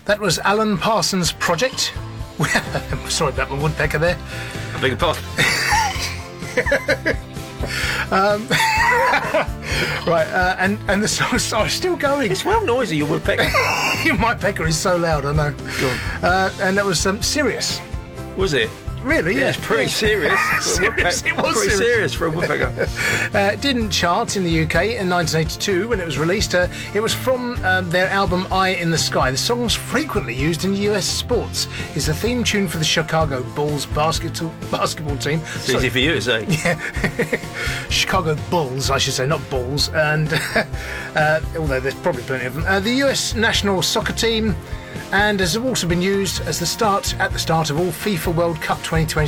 That was Alan Parsons' project. Sorry about my woodpecker there. I beg your pardon. Right, and the song's still going. It's well noisy, your woodpecker. My pecker is so loud, I know. Go on. And that was Sirius. Was it? Really? Yeah, it's pretty serious. Serious, it was pretty serious for a woodpecker. It didn't chart in the UK in 1982 when it was released. It was from their album Eye in the Sky. The song's frequently used in US sports. It's the theme tune for the Chicago Bulls basketball team. It's easy for you to say. Yeah. Chicago Bulls, I should say, not Bulls. And although there's probably plenty of them. The US national soccer team, and has also been used as at the start of all FIFA World Cup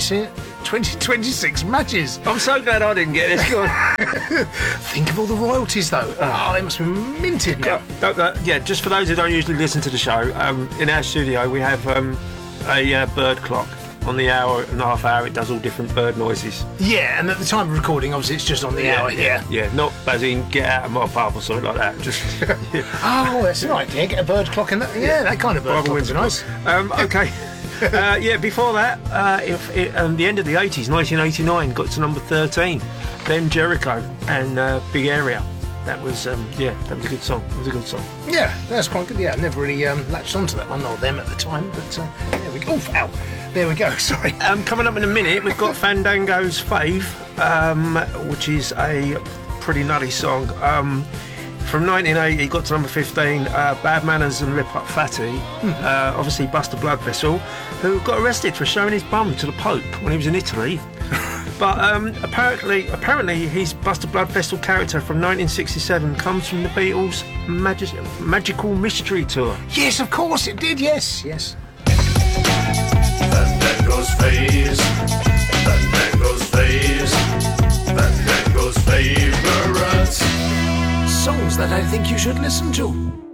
2026 matches. I'm so glad I didn't get this. Go on. Think of all the royalties, though. Oh, they must be minted now. Yeah, just for those who don't usually listen to the show, in our studio we have a bird clock. On the hour and a half hour, it does all different bird noises. Yeah, and at the time of recording, obviously, it's just on the hour. Yeah, not as in get out of my pub or something like that. Just Oh, that's an idea. Get a bird clock in that. Yeah, that kind of bird clock is nice. Okay. Before that, the end of the 80s, 1989, got to number 13. Then Jericho and Big Area. That was that was a good song. It was a good song. Yeah, that's quite good. Yeah, I never really latched onto that one or them at the time, but there we go. Oh, ow. There we go, sorry. Coming up in a minute, we've got Fandango's Fave, which is a pretty nutty song. From 1980, got to number 15, Bad Manners and Lip Up Fatty, obviously Buster Blood Vessel, who got arrested for showing his bum to the Pope when he was in Italy. But apparently his Buster Blood Vessel character from 1967 comes from the Beatles' Magical Mystery Tour. Yes, of course it did, yes. Fandango's Phase, Fandango's Phase, Fandango's Favourites. Songs that I think you should listen to.